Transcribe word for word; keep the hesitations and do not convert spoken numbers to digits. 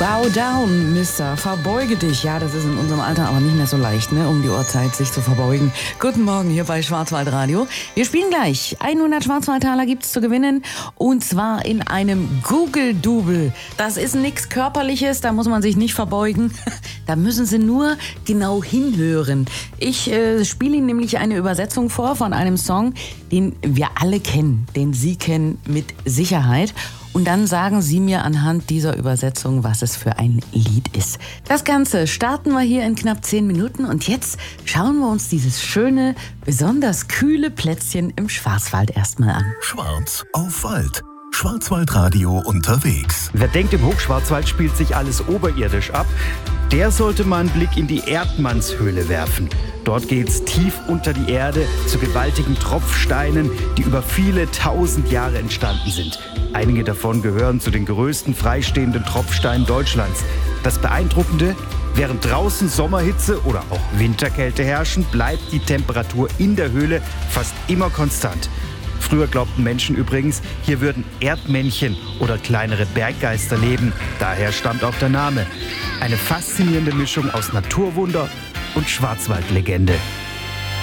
Bow down, Mister, verbeuge dich. Ja, das ist in unserem Alter aber nicht mehr so leicht, ne, um die Uhrzeit sich zu verbeugen. Guten Morgen hier bei Schwarzwaldradio. Wir spielen gleich. hundert Schwarzwaldtaler gibt's zu gewinnen und zwar in einem Google-Double. Das ist nichts Körperliches, da muss man sich nicht verbeugen. Da müssen Sie nur genau hinhören. Ich äh, spiele Ihnen nämlich eine Übersetzung vor von einem Song, den wir alle kennen, den Sie kennen mit Sicherheit. Und dann sagen Sie mir anhand dieser Übersetzung, was es für ein Lied ist. Das Ganze starten wir hier in knapp zehn Minuten und jetzt schauen wir uns dieses schöne, besonders kühle Plätzchen im Schwarzwald erstmal an. Schwarz auf Wald. Schwarzwaldradio unterwegs. Wer denkt, im Hochschwarzwald spielt sich alles oberirdisch ab, der sollte mal einen Blick in die Erdmannshöhle werfen. Dort geht's tief unter die Erde zu gewaltigen Tropfsteinen, die über viele tausend Jahre entstanden sind. Einige davon gehören zu den größten freistehenden Tropfsteinen Deutschlands. Das Beeindruckende: während draußen Sommerhitze oder auch Winterkälte herrschen, bleibt die Temperatur in der Höhle fast immer konstant. Früher glaubten Menschen übrigens, hier würden Erdmännchen oder kleinere Berggeister leben. Daher stammt auch der Name. Eine faszinierende Mischung aus Naturwunder und Schwarzwaldlegende.